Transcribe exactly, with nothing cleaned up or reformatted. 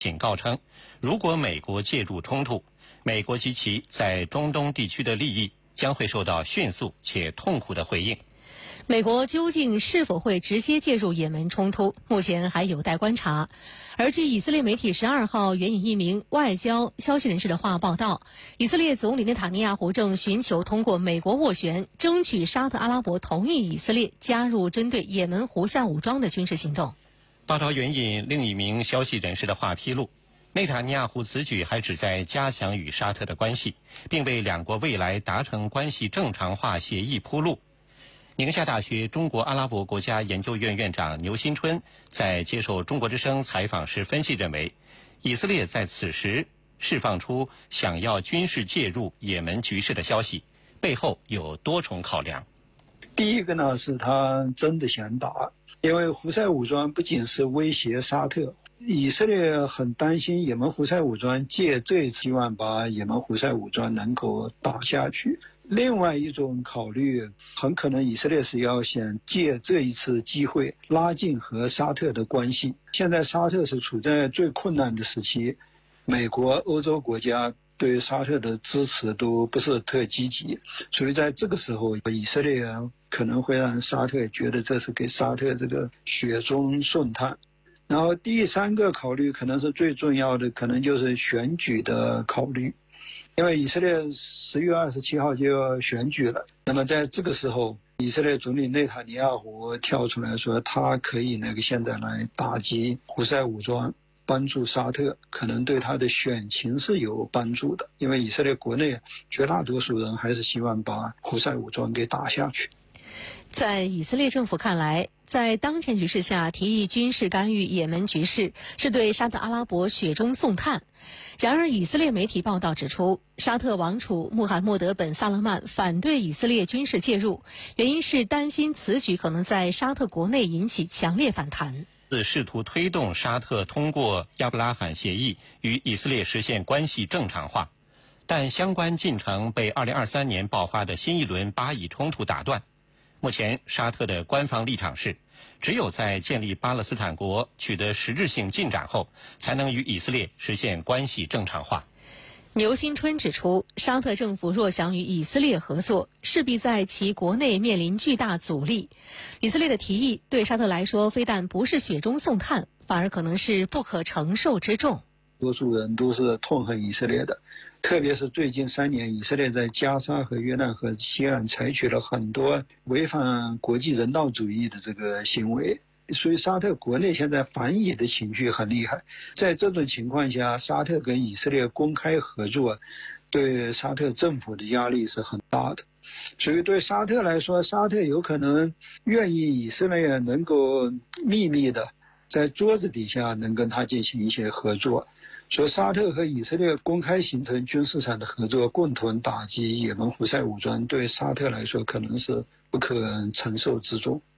警告称，如果美国介入冲突，美国及其在中东地区的利益将会受到迅速且痛苦的回应。 美国究竟是否会直接介入也门冲突，目前还有待观察。而据以色列媒体十二号援引一名外交消息人士的话报道，以色列总理内塔尼亚胡正寻求通过美国斡旋，争取沙特阿拉伯同意以色列加入针对也门胡塞武装的军事行动。 报道援引另一名消息人士的话披露，内塔尼亚胡此举还旨在加强与沙特的关系，并为两国未来达成关系正常化协议铺路。宁夏大学中国阿拉伯国家研究院院长牛新春在接受中国之声采访时分析认为，以色列在此时释放出想要军事介入也门局势的消息，背后有多重考量。 第一个呢，是他真的想打，因为胡塞武装不仅是威胁沙特，以色列很担心也门胡塞武装借这一次希望把也门胡塞武装能够打下去。另外一种考虑，很可能以色列是要想借这一次机会拉近和沙特的关系。现在沙特是处在最困难的时期，美国、欧洲国家对沙特的支持都不是特积极，所以在这个时候，以色列可能会让沙特觉得这是给沙特这个雪中送炭。然后第三个考虑可能是最重要的，可能就是选举的考虑。因为以色列十月二十七号就要选举了，那么在这个时候，以色列总理内塔尼亚胡跳出来说，他可以那个现在来打击胡塞武装，帮助沙特，可能对他的选情是有帮助的。因为以色列国内绝大多数人还是希望把胡塞武装给打下去。 在以色列政府看来，在当前局势下提议军事干预也门局势是对沙特阿拉伯雪中送炭。然而以色列媒体报道指出，沙特王储穆罕默德本萨勒曼反对以色列军事介入，原因是担心此举可能在沙特国内引起强烈反弹， 试图推动沙特通过亚布拉罕协议与以色列实现关系正常化，但相关进程被二零二三年爆发的新一轮巴以冲突打断。目前沙特的官方立场是，只有在建立巴勒斯坦国取得实质性进展后，才能与以色列实现关系正常化。 牛新春指出，沙特政府若想与以色列合作，势必在其国内面临巨大阻力。以色列的提议对沙特来说，非但不是雪中送炭，反而可能是不可承受之重。 多数人都是痛恨以色列的，特别是最近三年，以色列在加沙和约旦河西岸采取了很多违反国际人道主义的这个行为，所以沙特国内现在反以的情绪很厉害。在这种情况下，沙特跟以色列公开合作，对沙特政府的压力是很大的。所以对沙特来说，沙特有可能愿意以色列能够秘密的在桌子底下能跟他进行一些合作。所以沙特和以色列公开形成军事上的合作，共同打击也门胡塞武装，对沙特来说可能是不可承受之重。